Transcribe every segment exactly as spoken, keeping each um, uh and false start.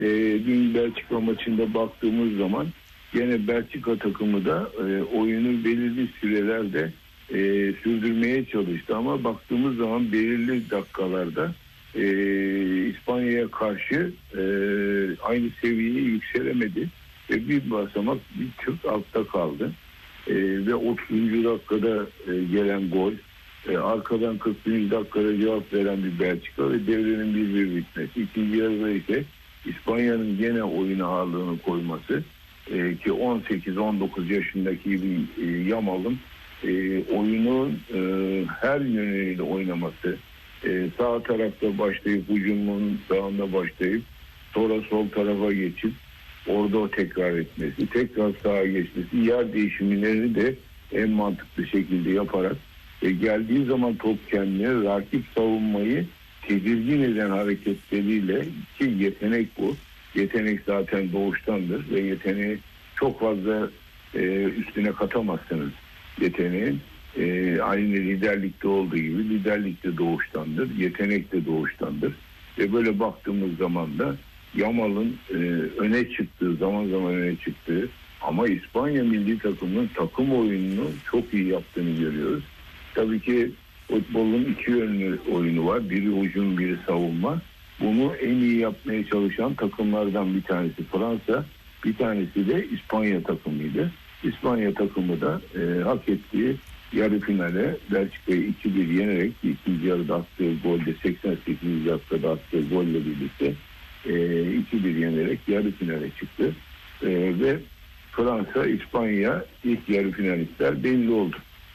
e, dün Belçika maçında baktığımız zaman gene Belçika takımı da e, oyunu belirli sürelerde e, sürdürmeye çalıştı ama baktığımız zaman belirli dakikalarda e, İspanya'ya karşı e, aynı seviyeye yükselemedi ve bir basamak bir tık altta kaldı. E, ve otuzuncu dakikada e, gelen gol, e, arkadan kırk birinci dakikada cevap veren bir Belçika ve devrenin bir bir bitmesi. İkinci yarıda ise İspanya'nın gene oyuna ağırlığını koyması e, ki on sekiz on dokuz yaşındaki bir e, Yamal'ın e, oyunun e, her yönüyle oynaması, e, sağ tarafta başlayıp hücumun sağında başlayıp sonra sol tarafa geçip orada o tekrar etmesi, tekrar sağa geçmesi, yer değişimlerini de en mantıklı şekilde yaparak ve geldiği zaman top kendine rakip savunmayı tedirgin eden hareketleriyle, ki yetenek bu. Yetenek zaten doğuştandır ve yeteneği çok fazla e, üstüne katamazsınız yeteneğin. E, aynı liderlikte olduğu gibi liderlikte doğuştandır, yetenek de doğuştandır. Ve böyle baktığımız zaman da Yamal'ın e, öne çıktığı, zaman zaman öne çıktığı ama İspanya milli takımının takım oyununu çok iyi yaptığını görüyoruz. Tabii ki futbolun iki yönlü oyunu var. Biri hücum, biri savunma. Bunu en iyi yapmaya çalışan takımlardan bir tanesi Fransa, bir tanesi de İspanya takımıydı. İspanya takımı da e, hak ettiği yarı finale Belçika'yı iki bir yenerek ikinci yarıda attığı golde seksen sekizinci dakikada attığı golle birlikte e, iki bir yenerek yarı finale çıktı. E, ve Fransa, İspanya ilk yarı finalistler belli oldu.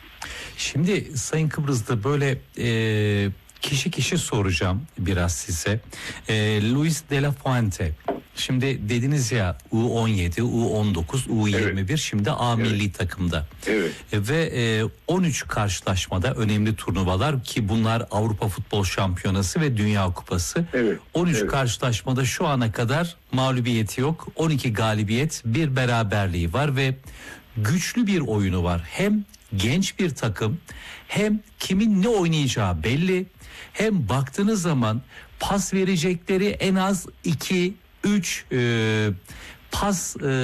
Şimdi Sayın Kıbrıs'ta böyle e, kişi kişi soracağım biraz size. E, Luis de la Fuente. Şimdi dediniz ya U on yedi, U on dokuz, U yirmi bir evet. Şimdi A evet. milli takımda. Evet. E, ve e, on üç karşılaşmada önemli turnuvalar ki bunlar Avrupa Futbol Şampiyonası ve Dünya Kupası. Evet. on üç evet. karşılaşmada şu ana kadar mağlubiyeti yok. on iki galibiyet, bir beraberliği var ve güçlü bir oyunu var. Hem genç bir takım, hem kimin ne oynayacağı belli, hem baktığınız zaman pas verecekleri en az iki üç e, pas e,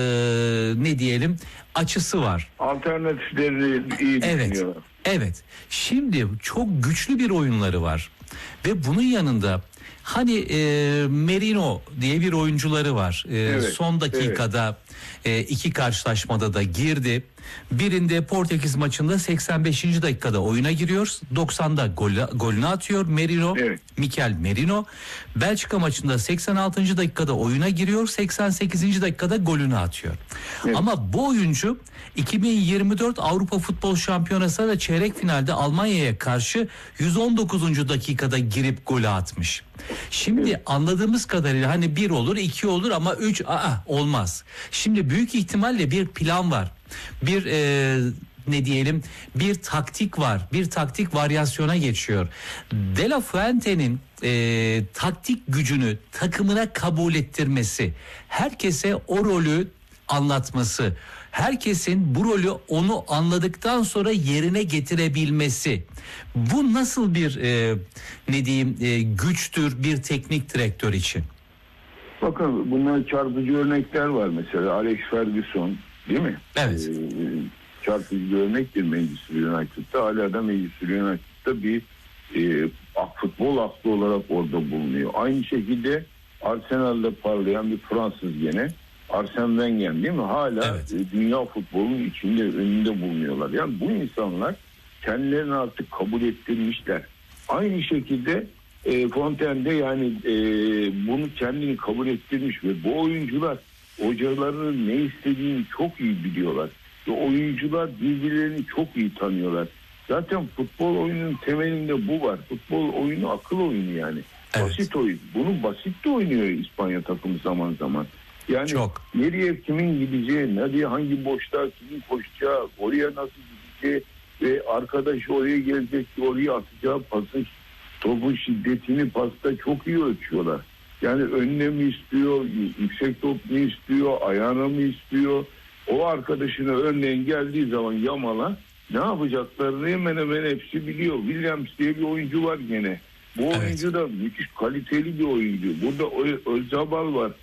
ne diyelim açısı var. Alternatifleri iyi evet, düşünüyorlar. Evet. Şimdi çok güçlü bir oyunları var. Ve bunun yanında hani e, Merino diye bir oyuncuları var. E, evet, son dakikada evet. e, iki karşılaşmada da girdi. Birinde Portekiz maçında seksen beşinci dakikada oyuna giriyor. doksanda gol, golünü atıyor Merino. Evet. Mikel Merino. Belçika maçında seksen altıncı dakikada oyuna giriyor. seksen sekizinci dakikada golünü atıyor. Evet. Ama bu oyuncu iki bin yirmi dört Avrupa Futbol Şampiyonası ve çeyrek finalde Almanya'ya karşı yüz on dokuzuncu dakikada girip golü atmış. Şimdi evet. anladığımız kadarıyla hani bir olur, iki olur ama üç aa, olmaz. Şimdi büyük ihtimalle bir plan var. Bir e, ne diyelim bir taktik var, bir taktik varyasyona geçiyor. De La Fuente'nin e, taktik gücünü takımına kabul ettirmesi, herkese o rolü anlatması, herkesin bu rolü onu anladıktan sonra yerine getirebilmesi, bu nasıl bir e, ne diyeyim e, güçtür bir teknik direktör için? Bakın bunlar çarpıcı örnekler var, mesela Alex Ferguson. Değil mi? Evet. Ee, çarpıcı bir örnektir Manchester United'da. Hala da Manchester United'da bir e, futbol aklı olarak orada bulunuyor. Aynı şekilde Arsenal'da parlayan bir Fransız gene. Arsene Wenger değil mi? Hala evet. e, dünya futbolunun içinde, önünde bulunuyorlar. Yani bu insanlar kendilerini artık kabul ettirmişler. Aynı şekilde e, Fontaine'de yani e, bunu kendini kabul ettirmiş ve bu oyuncular hocalarının ne istediğini çok iyi biliyorlar. Ve oyuncular birbirlerini çok iyi tanıyorlar. Zaten futbol oyunun temelinde bu var. Futbol oyunu akıl oyunu yani. Evet. Basit oyun. Bunu basit de oynuyor İspanya takımı zaman zaman. Yani çok. Nereye kimin gideceği, nereye hangi boşluğa kimin koşacağı, oraya nasıl gideceği ve arkadaşı oraya gelecek ki oraya atacağı pasın, topun şiddetini pasta çok iyi ölçüyorlar. Yani önüne mi istiyor, yüksek top mu istiyor, ayağına mı istiyor? O arkadaşına örneğin geldiği zaman Yamal'a ne yapacaklarını hemen hemen hepsi biliyor. Williams diye bir oyuncu var gene. Bu evet. oyuncu da müthiş kaliteli bir oyuncu. Burada Özabal var.